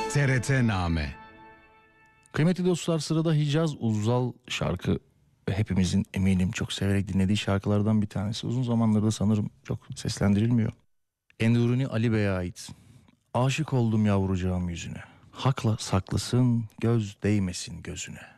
TRT-Name. Kıymetli dostlar, sırada Hicaz Uzzal şarkı ve hepimizin eminim çok severek dinlediği şarkılardan bir tanesi. Uzun zamandır da sanırım çok seslendirilmiyor. Enduruni Ali Bey'e ait. Aşık oldum yavrucağım yüzüne. Hakla saklısın, göz değmesin gözüne.